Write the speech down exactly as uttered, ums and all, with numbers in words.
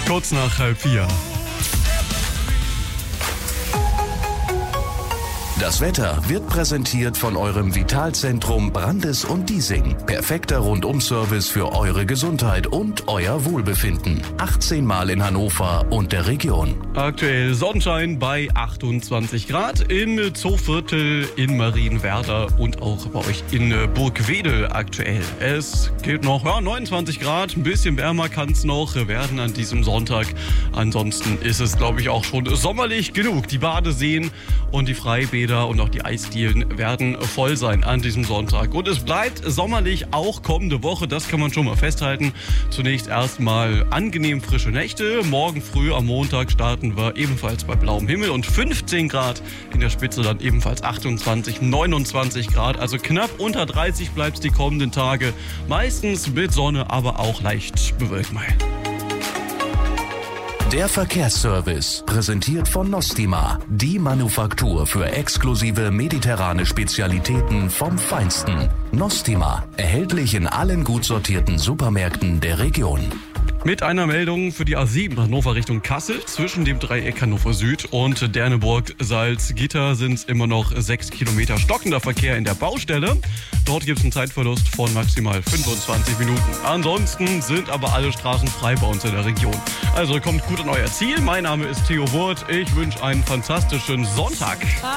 Kurz nach halb vier. Das Wetter wird präsentiert von eurem Vitalzentrum Brandes und Diesing. Perfekter Rundum-Service für eure Gesundheit und euer Wohlbefinden. achtzehn Mal in Hannover und der Region. Aktuell Sonnenschein bei achtundzwanzig Grad im Zooviertel in Marienwerder und auch bei euch in Burgwedel aktuell. Es geht noch ja, neunundzwanzig Grad, ein bisschen wärmer kann es noch werden an diesem Sonntag. Ansonsten ist es, glaube ich, auch schon sommerlich genug. Die Badeseen und die Freibäder und auch die Eisdielen werden voll sein an diesem Sonntag. Und es bleibt sommerlich auch kommende Woche, das kann man schon mal festhalten. Zunächst erstmal angenehm frische Nächte. Morgen früh am Montag starten wir ebenfalls bei blauem Himmel und fünfzehn Grad. In der Spitze dann ebenfalls achtundzwanzig, neunundzwanzig Grad. Also knapp unter dreißig bleibt es die kommenden Tage. Meistens mit Sonne, aber auch leicht bewölkt mal. Der Verkehrsservice, präsentiert von Nostima, die Manufaktur für exklusive mediterrane Spezialitäten vom Feinsten. Nostima, erhältlich in allen gut sortierten Supermärkten der Region. Mit einer Meldung für die A sieben Hannover Richtung Kassel. Zwischen dem Dreieck Hannover Süd und Derneburg-Salzgitter sind es immer noch sechs Kilometer stockender Verkehr in der Baustelle. Dort gibt es einen Zeitverlust von maximal fünfundzwanzig Minuten. Ansonsten sind aber alle Straßen frei bei uns in der Region. Also kommt gut an euer Ziel. Mein Name ist Theo Wurt. Ich wünsche einen fantastischen Sonntag.